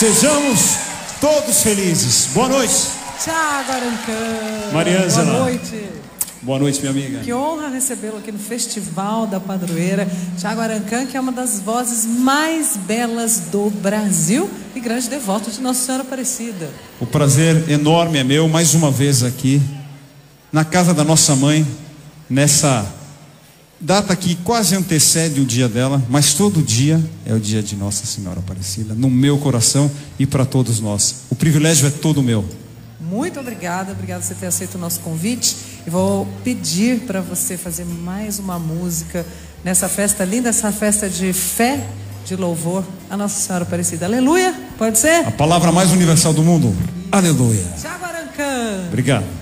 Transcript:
Sejamos todos felizes. Boa noite. Tiago Arancã. Mariângela. Boa noite. Boa noite, minha amiga. Que honra recebê-lo aqui no Festival da Padroeira. Tiago Arancã, que é uma das vozes mais belas do Brasil e grande devoto de Nossa Senhora Aparecida. O prazer enorme é meu, mais uma vez aqui, na casa da nossa mãe, nessa data que quase antecede o dia dela, mas todo dia é o dia de Nossa Senhora Aparecida, no meu coração e para todos nós. O privilégio é todo meu. Muito obrigada por você ter aceito o nosso convite. E vou pedir para você fazer mais uma música nessa festa linda, essa festa de fé, de louvor a Nossa Senhora Aparecida. Aleluia, pode ser? A palavra mais universal do mundo. Aleluia. Tiago Arancã. Obrigado.